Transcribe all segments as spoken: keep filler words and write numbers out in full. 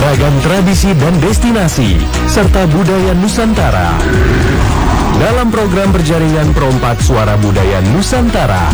beragam tradisi dan destinasi, serta budaya Nusantara. Dalam program berjaringan Perompak Suara Budaya Nusantara.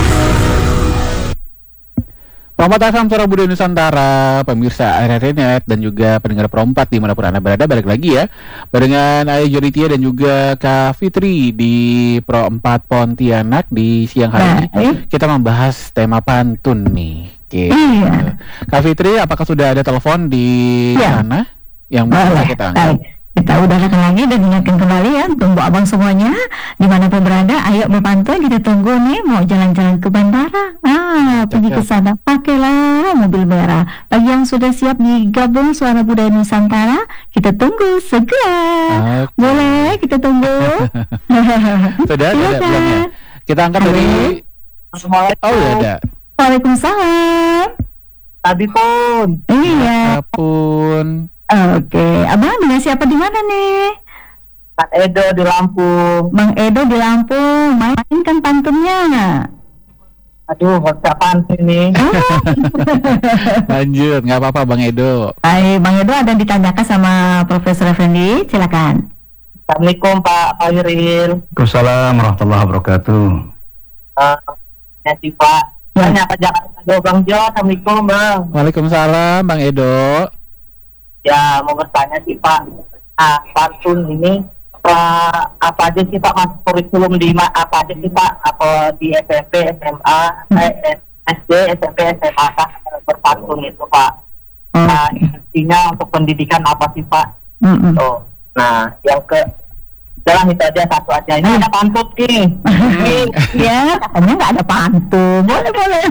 Perompak F M Suara Budaya Nusantara, pemirsa R R Net dan juga pendengar Perompak dimanapun Anda berada, balik lagi ya barengan Ayu Joritia dan juga Kak Fitri di Perompak Pontianak di siang hari ini. Kita membahas tema pantun nih. Oke. Iya. Kak Fitri, apakah sudah ada telepon di ya. sana yang bisa kita angkat? Kita udahkan lagi dan ingatkan kembali ya, tunggu abang semuanya dimanapun berada, ayo berpantun, kita tunggu nih mau jalan-jalan ke bandara, ah pergi ke sana pakailah mobil merah. Bagi yang sudah siap digabung Suara Budaya Nusantara, kita tunggu segera. Okay. Boleh kita tunggu. Sudah ada belum? Kita angkat dari. Oh ya ada. Waalaikumsalam. Tadi pun. Iya. Pun. Oke, abang dengan siapa di mana nih? Bang Edo di Lampung. Bang Edo di Lampung, mainkan pantunnya. Aduh, baca pantun nih. Lanjut, nggak apa-apa Bang Edo. Hai, Bang Edo ada ditanyakan sama Profesor Effendi, silakan. Assalamualaikum Pak Pak Wiril. Waalaikumsalam warahmatullahi wabarakatuh. Uh, ya sih Pak. Tanya Pak Jakarta do Bang Jo. Assalamualaikum Bang. Waalaikumsalam Bang Edo. Ya mau bertanya sih Pak, ah, pantun ini apa, apa aja sih Pak, mas kurikulum di apa aja sih Pak, apa di S M P, S M A, eh, S D, S M P, S M A kah berpantun itu Pak? Nah intinya untuk pendidikan apa sih Pak? Mm-hmm. Tuh. Nah yang ke jalan itu aja satu aja. Ini ada pantun nih. Ya katanya nggak ada pantun. Boleh boleh.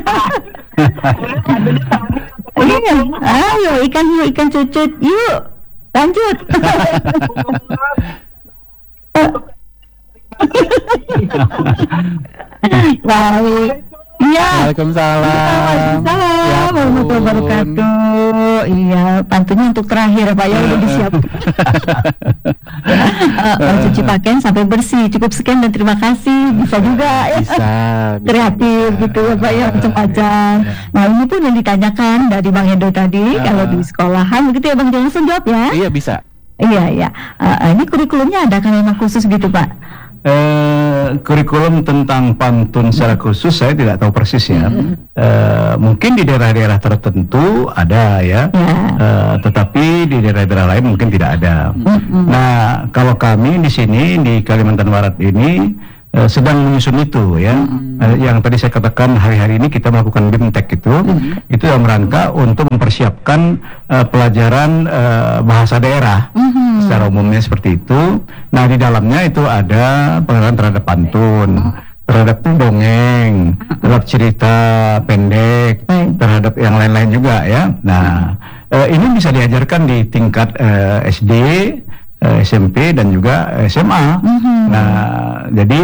Iya, ayo ikan yuk, ikan cucut, yuk lanjut. Baik. Iya. Waalaikumsalam. Waalaikumsalam warahmatullahi wabarakatuh. Iya, pantunnya untuk terakhir Pak ya udah disiapkan. uh, cuci pakaian sampai bersih, cukup sekian dan terima kasih. Bisa juga ya. Bisa. Kreatif bisa, gitu ya Pak ya, macam-macam. Ya. Nah ini pun yang ditanyakan dari Bang Edo tadi, uh. kalau di sekolahan begitu ya Bang, langsung jawab ya. Iya bisa. Iya iya. Uh, ini kurikulumnya ada kan memang khusus gitu Pak? Eh, kurikulum tentang pantun secara khusus saya tidak tahu persis ya. Mm-hmm. eh, mungkin di daerah-daerah tertentu ada ya, yeah. eh, tetapi di daerah-daerah lain mungkin tidak ada. Mm-hmm. Nah kalau kami di sini di Kalimantan Barat ini eh, sedang menyusun itu ya. Mm-hmm. eh, yang tadi saya katakan hari-hari ini kita melakukan BIMTEK itu, mm-hmm. itu dalam rangka untuk mempersiapkan eh, pelajaran eh, bahasa daerah. Mm-hmm. Secara umumnya seperti itu. Nah di dalamnya itu ada pengenalan terhadap pantun, terhadap dongeng, terhadap cerita pendek, terhadap yang lain-lain juga ya. Nah eh, ini bisa diajarkan di tingkat eh, S D, eh, S M P dan juga S M A. Mm-hmm. Nah jadi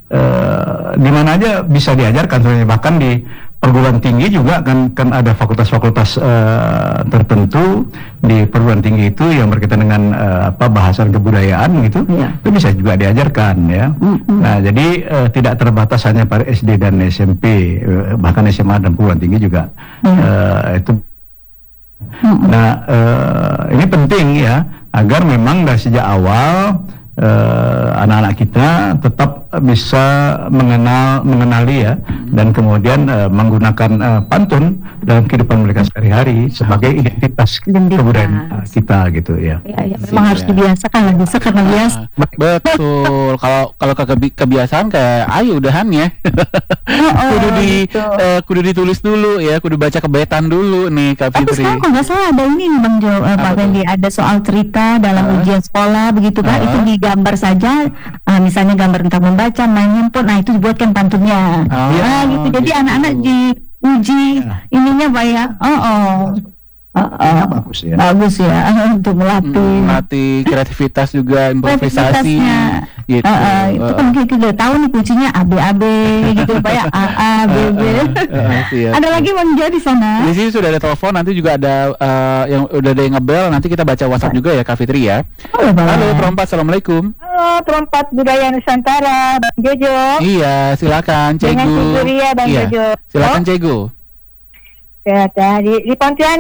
eh, di mana aja bisa diajarkan sebenarnya, bahkan di perguruan tinggi juga kan kan ada fakultas-fakultas uh, tertentu di perguruan tinggi itu yang berkaitan dengan uh, apa bahasan kebudayaan gitu, ya. Itu bisa juga diajarkan ya. Mm-hmm. Nah jadi uh, tidak terbatas hanya pada S D dan S M P, uh, bahkan S M A dan perguruan tinggi juga mm-hmm. uh, itu. Mm-hmm. Nah uh, ini penting ya agar memang dari sejak awal Uh, anak-anak kita tetap bisa mengenal mengenali ya, hmm. dan kemudian uh, menggunakan uh, pantun dalam kehidupan mereka sehari-hari sebagai identitas kebudayaan kita gitu ya. Ya, ya memang ya. Harus dibiasakan lah, bisa karena biasa. Betul. Kalau kalau kebi- kebiasaan kayak ayo udahan ya. Oh, oh, kudu di uh, kudu ditulis dulu ya, kudu baca kebetan dulu nih Kak Fitri. Tapi sekarang kalau nggak salah ada ini Bang Jo, uh, Pak Fendi, ada soal cerita dalam uh. ujian sekolah begitu Pak, uh. itu di gambar saja, uh, misalnya gambar tentang membaca, main handphone, nah itu dibuatkan pantunnya. Oh, nah gitu, jadi gitu. Anak-anak diuji ya. Ininya Pak ya. Oh, oh. Uh, uh, bagus ya. Bagus ya untuk melatih. Hmm, melatih kreativitas juga, improvisasi. Gitu. Uh, uh, itu kan kita udah tahu nih kuncinya A B A B gitu Pak ya, A A B B. Ada lagi Bang Jo di sana. Di sini sudah ada telepon, nanti juga ada uh, yang udah ada yang ngebel, nanti kita baca WhatsApp juga ya Kak Fitri ya. Halo, Halo Perompak, assalamualaikum. Halo Perompak Budaya Nusantara, Bang Jojo. Iya, silakan Cegu. Dengan Suria Bang iya. Jojo. Silakan oh. Cegu. Ya, di, di Pontianak.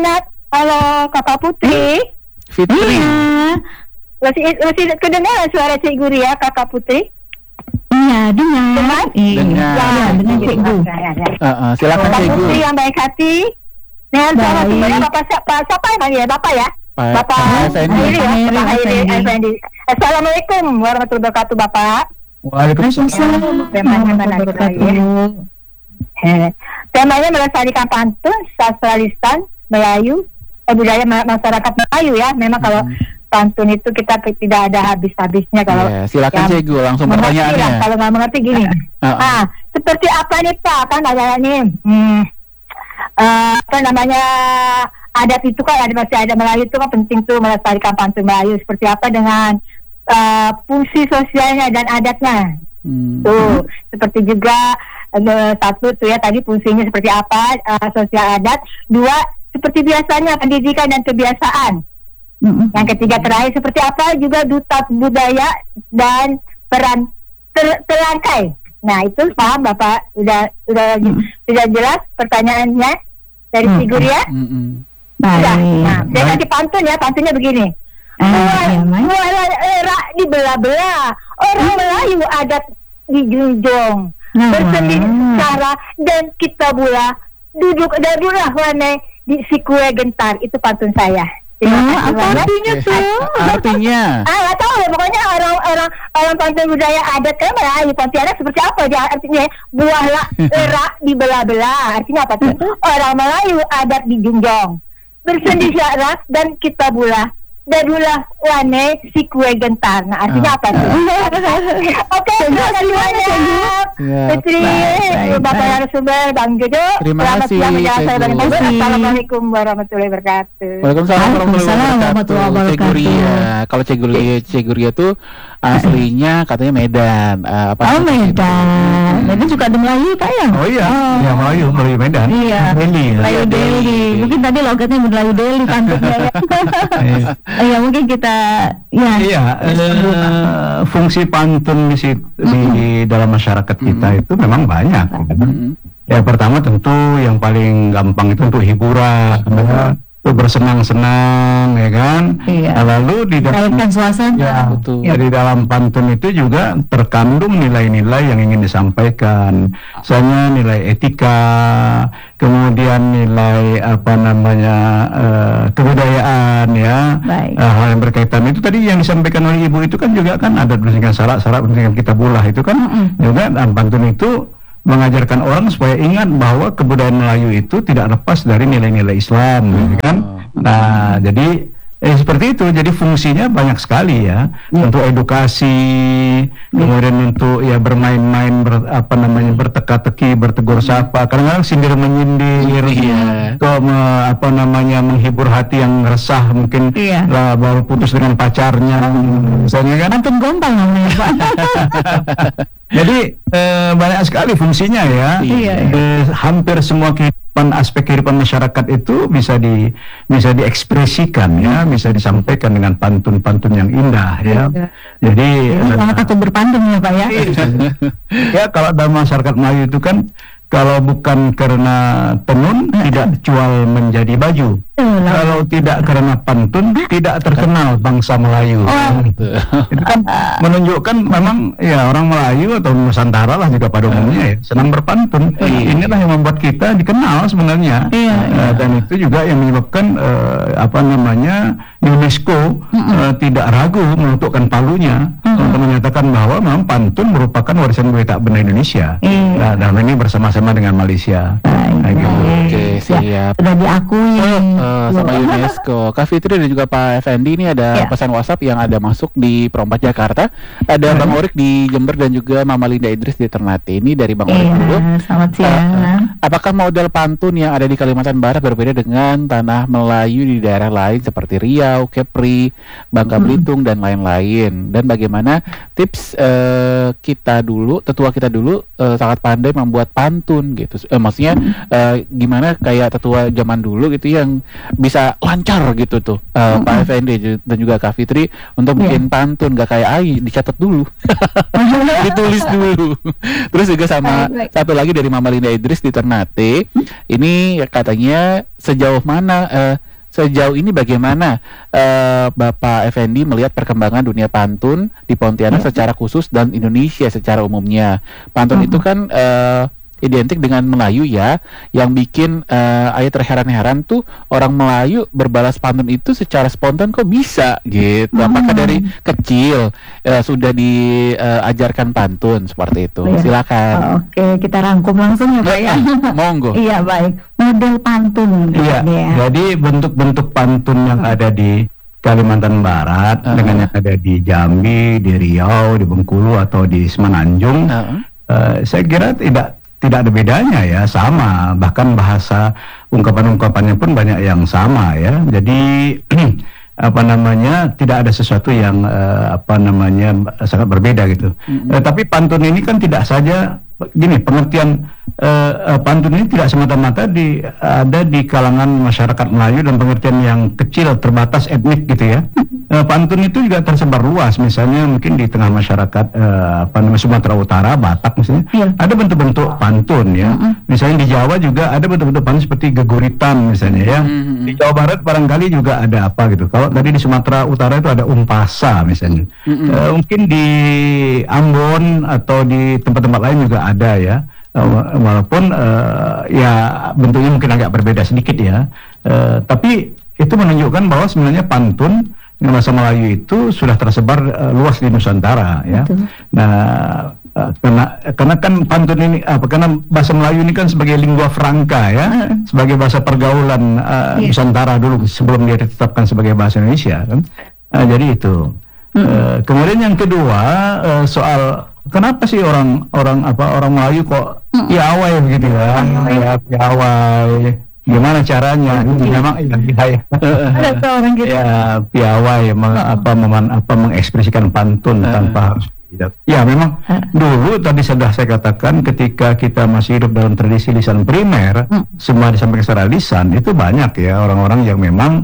Halo, Kakak Putri. Fitri. Iya. Masih masih kedengaran suara Cikgu Ria, Kakak Putri? Iya, dengar. Iya, Dengar. ya, dengan Cikgu. Uh, uh, silakan Kakak Cikgu. Putri yang baik hati. Nah, sama Baik. sebenarnya Bapak siapa? Siapa yang panggil? Bapak ya? Pak Bapak Pak Effendi. Hairi ya? Hairi, Bapak Hairi Effendi. Effendi. Assalamualaikum warahmatullahi wabarakatuh, Bapak. Waalaikumsalam. Temanya mana Wabarakatuh. Eh, Temanya melestarikan pantun, sastra lisan Melayu, eh, budaya ma- masyarakat Melayu ya. Memang kalau pantun itu kita ke- tidak ada habis-habisnya kalau Iya, silakan yang Cikgu langsung mengerti lah. pertanyaannya. Kalau nggak mengerti gini. Uh, uh. Ah, seperti apa nih Pak? Kan ada nih, hmm, eh, apa namanya adat itu kan ada masih ada Melayu itu kan penting tuh melestarikan pantun Melayu. Seperti apa dengan eh, fungsi sosialnya dan adatnya? Hmm. Tuh, seperti juga eh, satu tuh ya tadi fungsinya seperti apa eh, sosial adat. Dua, seperti biasanya pendidikan dan kebiasaan. Mm-mm. Yang ketiga terakhir seperti apa juga duta budaya dan peran ter- terangkai. Nah itu paham Bapak, udah udah sudah jelas pertanyaannya dari Hmm. Cikgu Ria. Mm-mm. Sudah. Nah, Baik. saya kasih pantun ya, pantunnya begini. Ah, iya, Mai. Muara era dibelah-belah, orang Melayu adat dijunjung, Nah. bersendiri cara dan kita pula duduk dan duduklah wane di si kue gentar. Itu pantun saya. Terima Ah, kasih apa banyak. artinya Oke. tuh? Artinya. Ah, nggak tahu ya, pokoknya orang orang orang pantun budaya adat kan Melayu Pontianak seperti apa dia artinya buah la, era dibelah-belah artinya apa tuh? Orang Melayu adat dijunjung, bersendi syarat dan kita bulah dadulah wane si kue gentar. Nah artinya apa tuh? Oke, terima kasih banyak. Siap. Putri, Baik, Bapak baik. narasumber, Bang Jojo. Terima Selamat kasih, siang menjelang sore, Bang Cikgu. Jojo. Terima kasih. Assalamualaikum warahmatullahi wabarakatuh. Waalaikumsalam Waalaikumsalam warahmatullahi warahmatullahi wabarakatuh. Cikgu wabarakatuh. Ria. Kalau Cikgu Ria, Cikgu Ria tuh aslinya katanya Medan. Eh, apa Oh, namanya? Medan. Medan juga ada Melayu, Pak ya? Oh iya, ya Melayu, Melayu Medan. Iya. Delhi. Melayu Delhi. Mungkin tadi logatnya Melayu Delhi pantunnya ya. Iya, mungkin kita ya. Iya, eh, fungsi pantun di, sit- di dalam masyarakat kita itu memang banyak. Mm-mm. Ya pertama tentu yang paling gampang itu untuk hiburan, ya, untuk bersenang-senang, ya kan. Iya. Lalu di dalam Cairkan suasana. ya, Betul. ya, di dalam pantun itu juga terkandung nilai-nilai yang ingin disampaikan. Misalnya nilai etika, kemudian nilai apa namanya eh, kebudayaan, ya. Baik. Eh, hal yang berkaitan itu tadi yang disampaikan oleh ibu itu kan juga kan ada berdasarkan syarat-syarat berdasarkan kita bulah itu kan juga dalam pantun itu mengajarkan orang supaya ingat bahwa kebudayaan Melayu itu tidak lepas dari nilai-nilai Islam, gitu kan. Nah, jadi eh, seperti itu. Jadi fungsinya banyak sekali ya, untuk edukasi, kemudian untuk ya bermain-main, ber, apa namanya berteka-teki, bertegur sapa, kadang-kadang sindir menyindir, Iya. atau me- apa namanya menghibur hati yang resah mungkin Iya. lah baru putus dengan pacarnya, misalnya kan. Pantun gombal namanya, Pak. Jadi eh, banyak sekali fungsinya ya. Iya. Eh, hampir semua kehidupan, aspek kehidupan masyarakat itu bisa di bisa diekspresikan ya, bisa disampaikan dengan pantun-pantun yang indah ya. Jadi Ini eh, sangat takut berpantun ya, Pak ya. ya kalau dalam masyarakat Melayu itu kan kalau bukan karena tenun tidak jual menjadi baju. Betul lah. Kalau tidak karena pantun tidak terkenal bangsa Melayu. Oh. Betul. Itu kan menunjukkan memang ya orang Melayu atau Nusantara lah juga pada umumnya ya senang berpantun. Inilah yang membuat kita dikenal sebenarnya. Iya, Eh, dan itu juga yang menyebabkan eh, apa namanya UNESCO eh, tidak ragu menentukan palunya untuk menyatakan bahwa memang pantun merupakan warisan budaya tak benda Indonesia. Iya. Nah, dan ini bersama-sama dengan Malaysia. Nah, gitu. Oke, siap. Ya, sudah diakui. Eh, sama UNESCO, Kak Fitri dan juga Pak Effendi, ini ada Ya. pesan WhatsApp yang ada masuk di Perompak Jakarta. Ada Bang Orik di Jember dan juga Mama Linda Idris di Ternate. Ini dari Bang Orik dulu. Iya, selamat siang. Apakah model pantun yang ada di Kalimantan Barat berbeda dengan tanah Melayu di daerah lain seperti Riau, Kepri, Bangka Belitung dan lain-lain? Dan bagaimana tips eh, kita dulu, tetua kita dulu eh, sangat pandai membuat pantun gitu. Eh, maksudnya eh, gimana kayak tetua zaman dulu gitu yang bisa lancar gitu tuh eh, Pak Effendi ju- dan juga Kak Fitri untuk bikin pantun, gak kayak Ai dicatat dulu, ditulis dulu. Terus juga sama Baik, baik. satu lagi dari Mama Linda Idris di Ternate. Ini katanya sejauh mana eh, sejauh ini bagaimana uh, Bapak Effendi melihat perkembangan dunia pantun di Pontianak secara khusus dan Indonesia secara umumnya? Pantun itu kan uh, identik dengan Melayu ya, yang bikin uh, ayat terheran-heran tuh orang Melayu berbalas pantun itu secara spontan kok bisa gitu. Apakah dari kecil uh, sudah diajarkan uh, pantun seperti itu? Ya. Silakan. Oh, Oke, kita rangkum langsung ya Pak ya. Monggo. Iya baik, model pantun. Iya. Ya. Jadi bentuk-bentuk pantun yang ada di Kalimantan Barat uh-huh. dengan yang ada di Jambi, di Riau, di Bengkulu atau di Semenanjung, uh-huh. uh, saya kira tidak tidak ada bedanya ya, sama, bahkan bahasa ungkapan-ungkapannya pun banyak yang sama ya. Jadi apa namanya, tidak ada sesuatu yang uh, apa namanya sangat berbeda gitu. Mm-hmm. Uh, tapi pantun ini kan tidak saja gini, pengertian uh, uh, pantun ini tidak semata-mata di ada di kalangan masyarakat Melayu dan pengertian yang kecil terbatas etnik gitu ya. Uh, pantun itu juga tersebar luas, misalnya mungkin di tengah masyarakat uh, apa namanya Sumatera Utara, Batak misalnya, yeah. ada bentuk-bentuk pantun ya. Mm-hmm. Misalnya di Jawa juga ada bentuk-bentuk pantun seperti geguritan misalnya ya. Mm-hmm. Di Jawa Barat barangkali juga ada apa gitu. Kalau tadi di Sumatera Utara itu ada umpasa misalnya. Mm-hmm. Uh, mungkin di Ambon atau di tempat-tempat lain juga ada ya. Uh, walaupun uh, ya bentuknya mungkin agak berbeda sedikit ya. Uh, tapi itu menunjukkan bahwa sebenarnya pantun dengan bahasa Melayu itu sudah tersebar uh, luas di Nusantara ya. Betul. Nah, uh, karena karena kan pantun ini apa karena bahasa Melayu ini kan sebagai lingua franca ya, uh. sebagai bahasa pergaulan uh, yeah. Nusantara dulu sebelum dia ditetapkan sebagai bahasa Indonesia kan. Uh, jadi itu. Hmm. Uh, kemudian yang kedua uh, soal kenapa sih orang orang apa orang Melayu kok hmm. piawai begitu ya, ya piawai. Gimana caranya? Itu memang ya, ada seorang gitu. Ya piawai meng, oh. apa meman, apa mengekspresikan pantun uh. tanpa harus tidak. Ya memang uh. dulu tadi sudah saya katakan ketika kita masih hidup dalam tradisi lisan primer, uh. semua disampaikan secara lisan, itu banyak ya orang-orang yang memang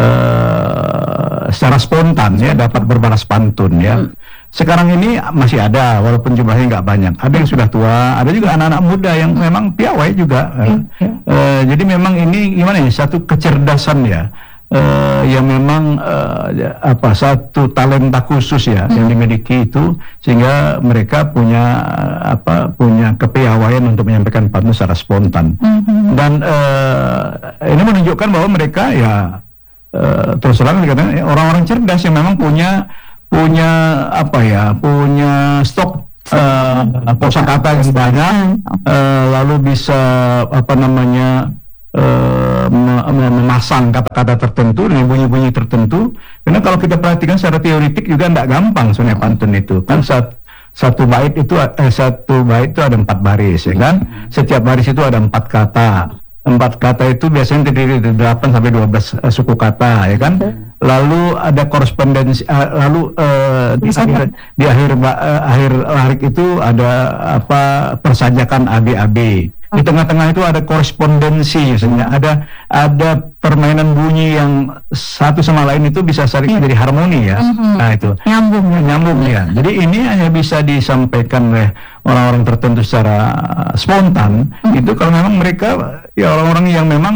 uh, secara spontan ya dapat berbalas pantun ya. Uh. Sekarang ini masih ada, walaupun jumlahnya nggak banyak. Ada yang sudah tua, ada juga anak-anak muda yang memang piawai juga. Uh, uh, jadi memang ini gimana ya, satu kecerdasan ya, uh, yang memang uh, apa satu talenta khusus ya yang dimiliki itu, sehingga mereka punya uh, apa punya kepiawaian untuk menyampaikan pantun secara spontan. Dan uh, ini menunjukkan bahwa mereka ya uh, terus terang dikatakan orang-orang cerdas yang memang punya punya apa ya punya stok uh, kosakata yang banyak, uh, lalu bisa apa namanya uh, memasang kata-kata tertentu dengan bunyi-bunyi tertentu. Karena kalau kita perhatikan secara teoritik juga tidak gampang sebenarnya pantun itu kan. Sat, satu bait itu eh, satu bait itu ada empat baris ya kan. Setiap baris itu ada empat kata. Empat kata itu biasanya terdiri dari delapan sampai dua belas uh, suku kata ya kan. Lalu ada korespondensi, uh, lalu uh, di akhir di akhir uh, akhir larik itu ada apa persajakan A B A B. Di tengah-tengah itu ada korespondensi, misalnya ada ada permainan bunyi yang satu sama lain itu bisa saling jadi harmoni ya. Mm-hmm. Nah itu nyambung, nyambung ya. Jadi ini hanya bisa disampaikan oleh orang-orang tertentu secara spontan. Mm-hmm. Itu kalau memang mereka ya orang-orang yang memang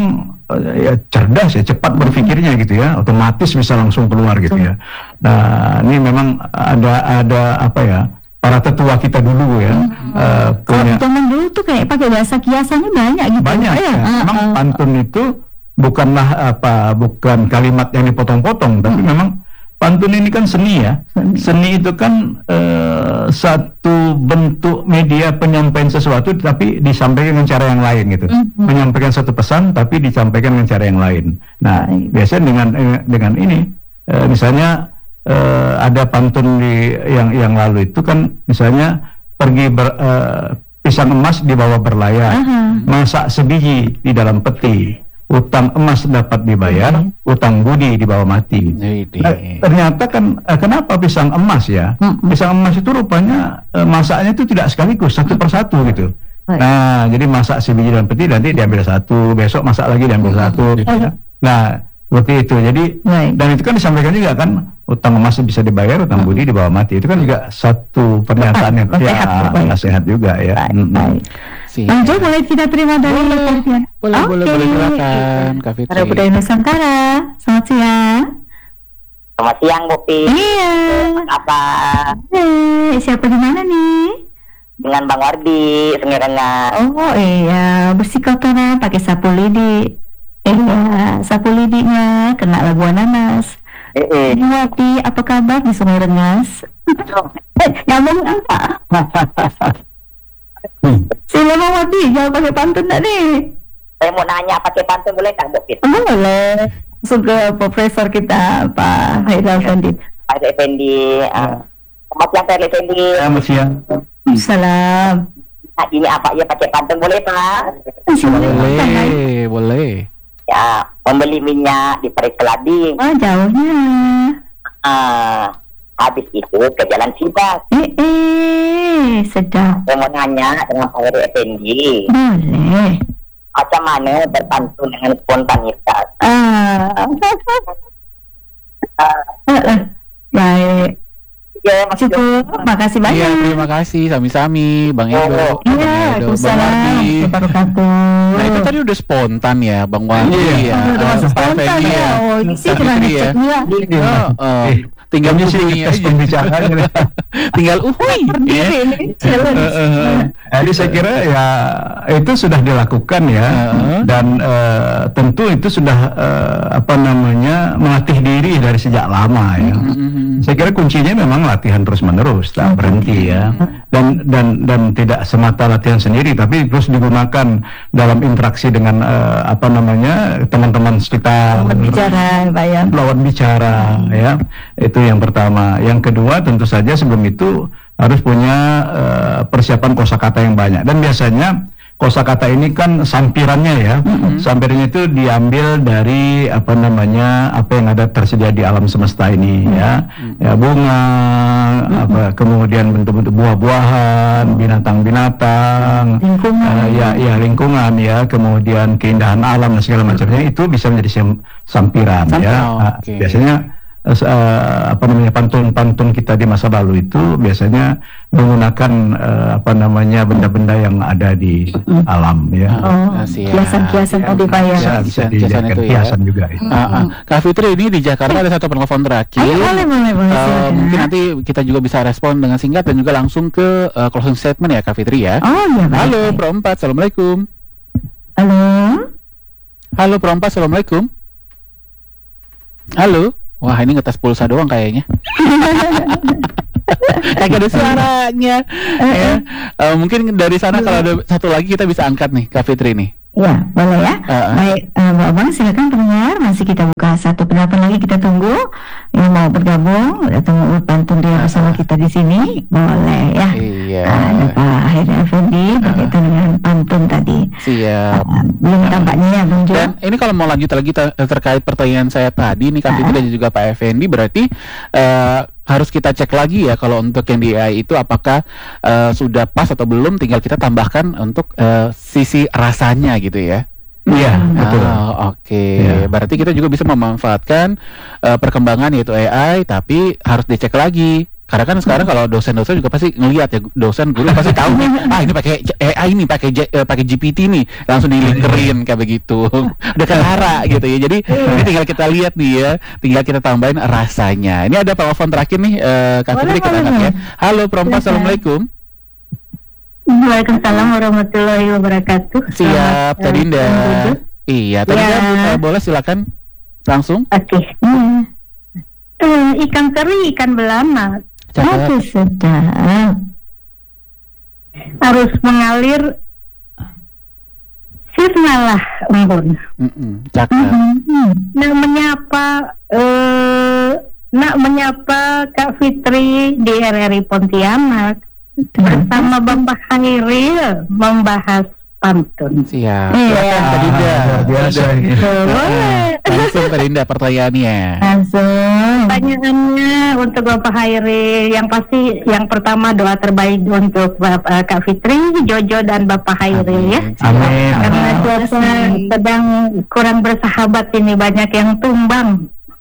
ya cerdas ya, cepat berpikirnya gitu ya, otomatis bisa langsung keluar gitu ya. Nah ini memang ada ada apa ya, para tetua kita dulu ya. Hmm. Uh, punya zaman dulu tuh kayak pakai bahasa kiasannya banyak gitu. Banyak ya. ya. Memang uh, uh. pantun itu bukanlah apa, bukan kalimat yang dipotong-potong, tapi hmm. memang pantun ini kan seni ya. Seni, seni itu kan uh, satu bentuk media penyampaian sesuatu tapi disampaikan dengan cara yang lain gitu. Mm-hmm. Menyampaikan satu pesan tapi disampaikan dengan cara yang lain. Nah, mm-hmm. biasanya dengan eh, dengan ini uh, misalnya uh, ada pantun di yang yang lalu itu kan misalnya pergi ber, uh, pisang emas dibawa berlayar, uh-huh. masak sebiji di dalam peti. Utang emas dapat dibayar, mm-hmm. utang budi dibawa mati. Nah, ternyata kan eh, kenapa pisang emas ya? Mm-hmm. Pisang emas itu rupanya eh, masaknya itu tidak sekaligus, satu persatu gitu. Mm-hmm. Nah, jadi masak sebiji dalam peti, nanti diambil satu, besok masak lagi diambil mm-hmm. satu. Gitu ya. Nah, seperti itu. Jadi mm-hmm. dan itu kan disampaikan juga kan, utang emas bisa dibayar, utang mm-hmm. budi dibawa mati. Itu kan juga satu pernyataan yang ya, nasihat juga ya. Baik, baik. Siap. Bang Jo, boleh kita terima dari Kalian? Boleh, Oke. boleh, boleh, silakan, Kak Fitri. Suara Budaya Nusantara. Selamat siang. Selamat siang, Bopi. Iya. Apa Eh, siapa di mana nih? dengan Bang Wardi, Sengirangan. Oh iya, bersih kotoran pakai sapu lidi. Iya, sapu lidinya kena labuan nanas. Eh, eh. Ini Wardi, apa kabar di Sungai Rengas? Eh, ngomong apa? Sila Bang Wardi, jangan pakai pantun tak nih? Saya mau nanya pakai pantun boleh tak, Bopi? Boleh. Langsung ke profesor kita, Pak Haidar Effendi. Pak Effendi. Uh, selamat siang, Pak Effendi. Selamat siang. Salam. Nah, ini apa ya pakai pantun boleh, Pak? Boleh, boleh. Ya, membeli minyak di Parit Keladi. Oh, jauhnya. Ah, habis itu ke Jalan Sibas. Eh, eh, sedap. Saya mau nanya dengan Pak Effendi. Boleh. Macam mana berpantun dengan spontanitas? Ah. Uh, Eh, eh. Baik. ya, Mas Jo. Cukup. Makasih Iya, banyak. terima kasih, sami-sami, Bang Edo, Oh, Bang Iya, Edo, Bang Waalaikumsalam. Wardi. Wabarakatuh. Nah itu tadi udah spontan ya, Bang Wardi Iya. ya, Oh, udah Ah, masuk Pak spontan Effendi ya. Oh, ini sih Kak cuma Fitri ya. ngecek dua. Oh, oh. Eh, tinggal Kami sih uhui tes aja. pembicaraan. Tinggal uhui. Ya. Berdiri ini challenge. Eh, eh, eh. Jadi saya kira ya itu sudah dilakukan ya, Heeh. dan eh, tentu itu sudah eh, apa namanya melatih diri dari sejak lama ya. Mhm. Saya kira kuncinya memang latihan terus menerus, tak berhenti ya, dan dan dan tidak semata latihan sendiri, tapi terus digunakan dalam interaksi dengan eh, apa namanya teman-teman sekitar, Bicara, Pak ya. lawan bicara ya, itu yang pertama. Yang kedua tentu saja sebelum itu harus punya eh, persiapan kosakata yang banyak, dan biasanya kosakata ini kan sampirannya ya, sampirannya itu diambil dari apa namanya apa yang ada tersedia di alam semesta ini ya, ya bunga, apa kemudian bentuk-bentuk buah-buahan, binatang-binatang, Lingkungan. eh, ya ya lingkungan ya, kemudian keindahan alam dan segala macamnya itu bisa menjadi sam- sampiran Sampiran, ya. oh, Ah, oke. biasanya eh, eh, apa namanya pantun-pantun kita di masa lalu itu biasanya menggunakan eh, apa namanya benda-benda yang ada di alam ya. Oh, Ah, siap. kiasan-kiasan tadi, Pak ya. Bisa, bisa Kiasan- kiasan dijadikan itu ya. hiasan juga. ya. Ah, ah. Kak Fitri, ini di Jakarta ada satu penelpon terakhir. Ayo, boleh, boleh, boleh. Eh, silakan. mungkin nanti kita juga bisa respon dengan singkat dan juga langsung ke eh, closing statement ya, Kak Fitri ya. Oh, iya, baik, Halo, baik. Pro empat, Assalamualaikum. Halo. Halo, Pro empat, Assalamualaikum. Halo. Wah, ini ngetes pulsa doang kayaknya. Kagak ada suaranya. Ya. Eh, mungkin dari sana kalau ada satu lagi kita bisa angkat nih, Kak Fitri nih. Ya, boleh ya. Ah, ah. Baik, eh, Mbak Abang silakan pendengar. Masih kita buka satu pendapat lagi, kita tunggu yang mau bergabung atau mau pantun dia bersama kita di sini, boleh ya. Iya. Ada Pak Haidar Effendi berkaitan dengan pantun tadi. Siap. Ah, belum tampaknya ya, Bang Jo. Dan ini kalau mau lanjut lagi ter- terkait pertanyaan saya tadi nih Kak Fitri dan juga Pak Effendi, berarti eh, harus kita cek lagi ya kalau untuk yang di A I itu apakah eh, sudah pas atau belum, tinggal kita tambahkan untuk eh, sisi rasanya gitu ya. Iya, betul. Ah, oke. Iya. Berarti kita juga bisa memanfaatkan eh, perkembangan yaitu A I, tapi harus dicek lagi. Karena kan sekarang kalau dosen-dosen juga pasti ngelihat ya, dosen guru pasti tahu nih, ah ini pakai J- A I nih, pakai J- eh, pakai G P T nih, langsung dilinkerin kayak begitu. Udah ketara gitu ya. Jadi ini tinggal kita lihat nih ya, tinggal kita tambahin rasanya. Ini ada telepon terakhir nih, eh, Kak Boleh, Fitri, kita boleh, angkat ya. boleh. Halo, Perempuan, Silakan. Assalamualaikum. Waalaikumsalam warahmatullahi wabarakatuh. Siap, Selamat, Teh Dinda. eh, Iya, Teh Ya. Dinda, eh, boleh silakan langsung. Oke. Hmm. Eh, ikan teri, ikan belamak Cakep. Aduh, sedap. harus mengalir sirnalah embun. Mm-mm, cakep. Hmm. Nak menyapa eh nak menyapa Kak Fitri di R R I Pontianak bersama Bapak Hairil membahas pantun. Siap. Iya. Silakan, Teh Dinda. Ah, luar biasa ini. Boleh. Langsung Teh Dinda pertanyaannya. Langsung. Pertanyaannya untuk Bapak Hairil, yang pasti yang pertama doa terbaik untuk Bapak Kak Fitri, Jojo dan Bapak Hairil ya. Amin. Karena cuaca sedang kurang bersahabat ini, banyak yang tumbang.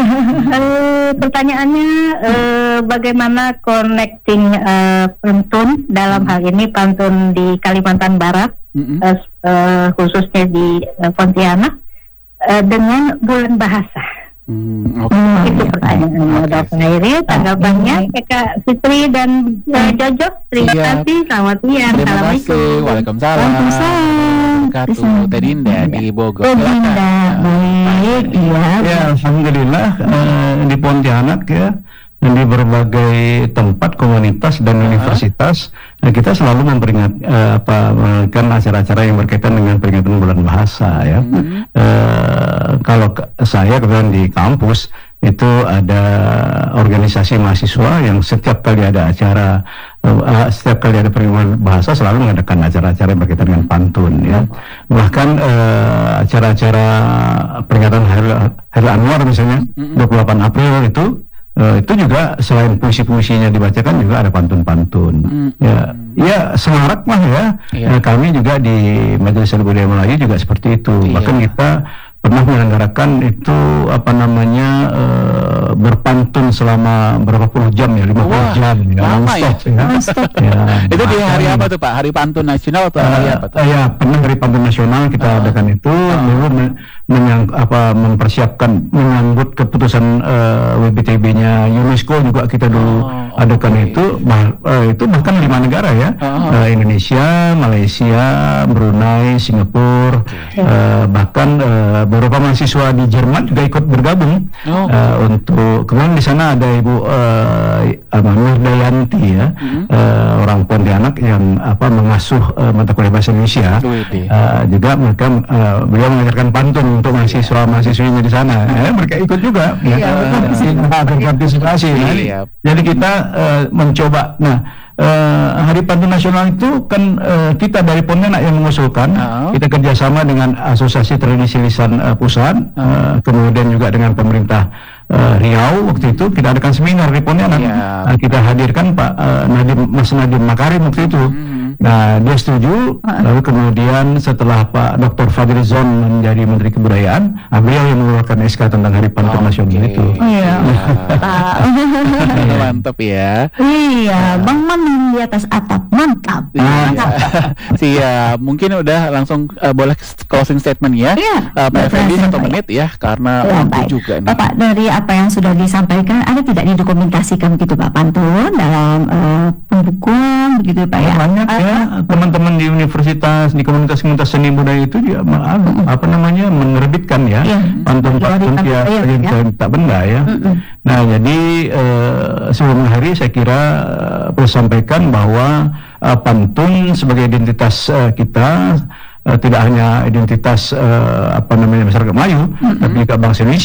Eh, pertanyaannya eh, bagaimana connecting eh, pantun dalam hal ini pantun di Kalimantan Barat, Mm-mm. eh, eh, khususnya di eh, Pontianak eh, dengan bulan bahasa. Hmm, oke. Hmm, Itu ya. pertanyaannya. Oke. Dokter Airi, tanggapannya Kak Fitri dan eh, Jojo. Terima Siap. kasih. Selamat siang. Terima kasih. Assalamualaikum. Waalaikumsalam. Waalaikumsalam. Wabarakatuh. Teh Dinda di Bogor. Teh Dinda, Silakan. baik, iya. Ya, alhamdulillah eh, di Pontianak ya, di berbagai tempat komunitas dan universitas eh, kita selalu memperingat eh, apa melakukan acara-acara yang berkaitan dengan peringatan bulan bahasa ya. Mhm. Eh, kalau ke- saya kebetulan di kampus itu ada organisasi mahasiswa yang setiap kali ada acara eh, setiap kali ada peringatan bahasa selalu mengadakan acara-acara yang berkaitan dengan pantun ya. Bahkan eh, acara-acara peringatan Hari, Hari Anwar misalnya dua puluh delapan April itu eh, itu juga selain puisi-puisinya dibacakan juga ada pantun-pantun. Mm. Ya, ya semarak mah ya. Iya. Eh, kami juga di Majelis Budaya Melayu juga seperti itu. Iya. Bahkan kita pernah menyelenggarakan itu apa namanya eh, berpantun selama berapa puluh jam ya, lima puluh Wah, jam ya, lama ya? non-stop ya. Non-stop. Ya, Itu di hari bahkan, apa tuh Pak? Hari Pantun Nasional atau eh, hari apa tuh? eh, ya, pernah dari pantun nasional kita Ah. adakan itu dulu men- menyang- apa mempersiapkan menyambut keputusan eh, W B T B-nya UNESCO juga kita dulu Oh, adakan oke. itu bah- eh, itu bahkan lima negara ya. Ah. Eh, Indonesia, Malaysia, Brunei, Singapura, eh, bahkan eh, beberapa mahasiswa di Jerman juga ikut bergabung Oh. eh, untuk kemudian di sana ada Ibu eh, apa, Nurdayanti ya, Mhm. eh, orang Pontianak yang apa mengasuh eh, mata kuliah bahasa Indonesia. Widih. Eh, juga mereka eh, beliau mengajarkan pantun untuk mahasiswa mahasiswinya di sana. Eh, mereka ikut juga, ya, Iya, eh, berpartisipasi. Nah, Iya. jadi kita eh, mencoba. Nah, eh, Hari Pantun Nasional itu kan eh, kita dari Pontianak yang mengusulkan. Ah. Kita kerjasama dengan Asosiasi Tradisi Lisan eh, Pusat, eh, kemudian juga dengan pemerintah eh, Riau waktu itu kita adakan seminar di Pontianak. Iya. Nah, kita hadirkan Pak eh, Nadiem, Mas Nadiem Makarim waktu itu. Mhm. Nah, dia setuju. Lalu kemudian setelah Pak Doktor Fadil Zon menjadi Menteri Kebudayaan, ah, beliau yang mengeluarkan S K tentang Hari Pantun Oke. Nasional itu. Oh iya. Mantap ya. Iya, Bang Man di atas atap, mantap. Iya. Siap. Mungkin udah langsung eh, boleh closing statement ya. Iya. Eh, Pak Effendi Closing satu statement. menit ya, karena Ya, waktu baik. juga nih. Bapak, dari apa yang sudah disampaikan, ada tidak didokumentasikan begitu Pak pantun dalam eh, pembukuan begitu Pak ya? Banyak Ah, ya teman-teman di universitas, di komunitas-komunitas seni budaya itu juga ma- anu, apa namanya menerbitkan ya Iya. pantun-pantun Dari ya pantun, yang ya. saya tak benda ya. Mm-mm. Nah jadi eh, sebelum hari saya kira eh, perlu sampaikan bahwa eh, pantun sebagai identitas eh, kita eh, tidak hanya identitas eh, apa namanya masyarakat Melayu, tapi juga bangsa Indonesia.